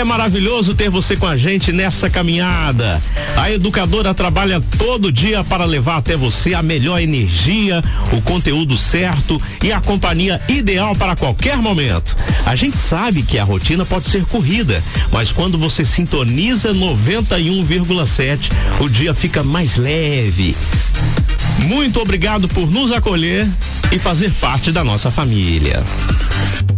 É maravilhoso ter você com a gente nessa caminhada. A Educadora trabalha todo dia para levar até você a melhor energia, o conteúdo certo e a companhia ideal para qualquer momento. A gente sabe que a rotina pode ser corrida, mas quando você sintoniza 91,7, o dia fica mais leve. Muito obrigado por nos acolher e fazer parte da nossa família.